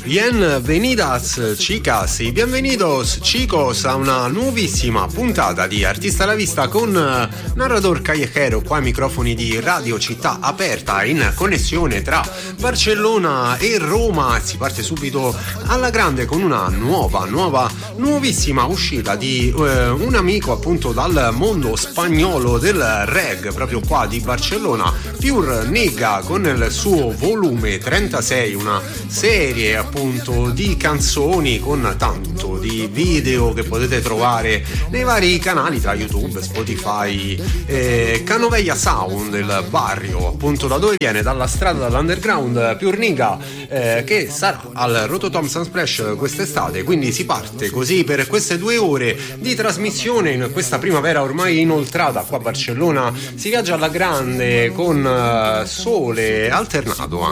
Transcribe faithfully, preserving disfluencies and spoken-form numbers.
Bienvenidas chicas y bienvenidos chicos a una nuovissima puntata di Artista alla Vista con Narrador Callejero, qua ai microfoni di Radio Città Aperta, in connessione tra Barcellona e Roma. Si parte subito alla grande con una nuova, nuova, nuovissima uscita di eh, un amico appunto dal mondo spagnolo del reg, proprio qua di Barcellona, Pure Nega, con il suo volume trentasei, una serie appunto di canzoni con tanto di video che potete trovare nei vari canali tra YouTube, Spotify, eh, Canoveglia Sound, il barrio appunto da dove viene, dalla strada, dall'underground. Pure Nega eh, che sarà al Rototom Sunsplash quest'estate, quindi si parte così per queste due ore di trasmissione in questa primavera ormai inoltrata qua a Barcellona. Si viaggia alla grande con uh, sole alternato